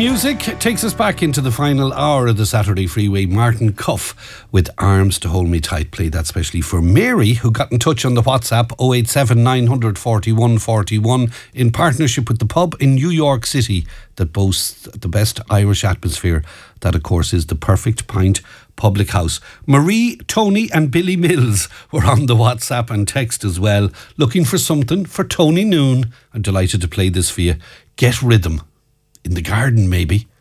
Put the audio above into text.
music takes us back into the final hour of the Saturday Freeway. Martin Cuff with Arms to Hold Me Tight. Play that specially for Mary, who got in touch on the WhatsApp 087 900 41 41 in partnership with the pub in New York City that boasts the best Irish atmosphere. That, of course, is the Perfect Pint Public House. Marie, Tony and Billy Mills were on the WhatsApp and text as well, looking for something for Tony Noon. I'm delighted to play this for you. Get Rhythm. In the garden, maybe.